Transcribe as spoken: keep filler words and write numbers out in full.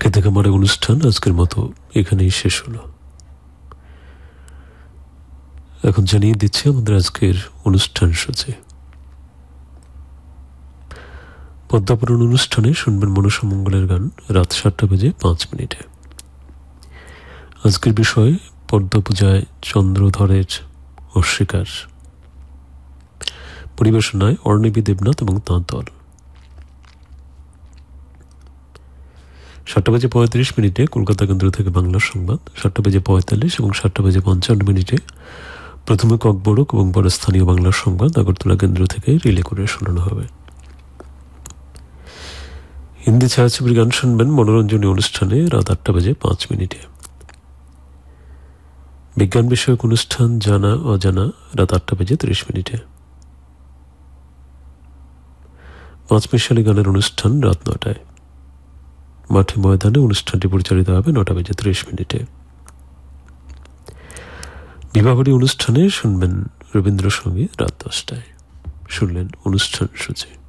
এতে আমার অনুষ্ঠান আজকের মতো এখানেই শেষ হলো। এখন জানিয়ে দিচ্ছি আমাদের আজকের অনুষ্ঠান সূচি। পদ্মাপুরাণ অনুষ্ঠানে শুনবেন মনসামঙ্গলের গান রাত সাতটা বেজে পাঁচ মিনিটে। আজকের বিষয় পদ্মা পূজায় চন্দ্রধরের অস্বীকার। পরিবেশনায় অর্ণবী দেবনাথ এবং তাঁর দল। সাতটা বেজে পঁয়ত্রিশ মিনিটে কলকাতা কেন্দ্র থেকে বাংলা সংবাদ, সাতটা বেজে পঁয়তাল্লিশ এবং সাতটা বেজে পঞ্চান্ন মিনিটে প্রথমে ককবরক এবং পরে স্থানীয় বাংলা সংবাদ আগরতলা কেন্দ্র থেকে রিলে করে শোনানো হবে। হিন্দি ছায়াছবির গান শুনবেন মনোরঞ্জনী অনুষ্ঠানে রাত আটটা বেজে পাঁচ মিনিটে। বিজ্ঞান বিষয়ক অনুষ্ঠান জানা অজানা রাত আটটা বেজে ত্রিশ মিনিটে। পাঁচ মিশালি গানের অনুষ্ঠান রাত নটায়। মাঠে ময়দানে অনুষ্ঠানটি পরিচালিত হবে নটা বেজে ত্রিশ মিনিটে। বিবাহবাড়ি অনুষ্ঠানে শুনবেন রবীন্দ্রসঙ্গীত রাত দশটায়। শুনলেন অনুষ্ঠান সূচি।